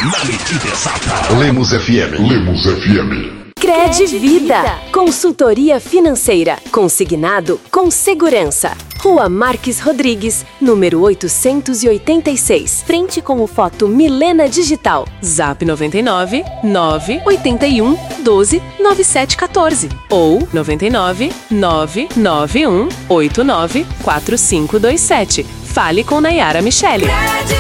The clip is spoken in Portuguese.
na medida exata. Lemos FM. Lemos FM. Cred Vida, consultoria financeira, consignado com segurança. Rua Marques Rodrigues, número 886, frente com o Foto Milena Digital. Zap 99 981 12 9714 ou 99 991 89 4527. Fale com Nayara Michele.